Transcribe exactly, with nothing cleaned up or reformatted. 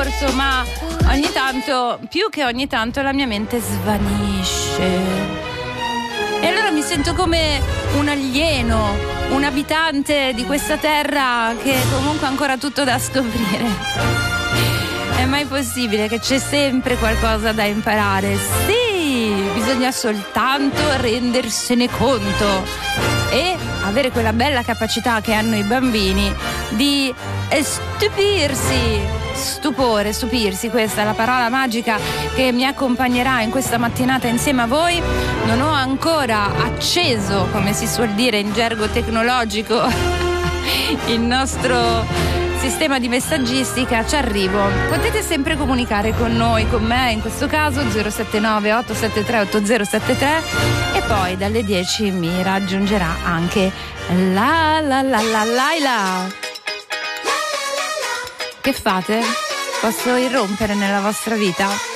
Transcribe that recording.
discorso, ma ogni tanto, più che ogni tanto, la mia mente svanisce. E allora mi sento come un alieno, un abitante di questa terra che comunque ha ancora tutto da scoprire. È mai possibile che c'è sempre qualcosa da imparare? Sì, bisogna soltanto rendersene conto e avere quella bella capacità che hanno i bambini di stupirsi. Stupore, stupirsi, questa è la parola magica che mi accompagnerà in questa mattinata insieme a voi. Non ho ancora acceso, come si suol dire in gergo tecnologico, il nostro sistema di messaggistica, ci arrivo. Potete sempre comunicare con noi, con me in questo caso zero sette nove otto sette tre otto zero sette tre, e poi dalle dieci mi raggiungerà anche la la la la Laila. Che fate? Posso irrompere nella vostra vita?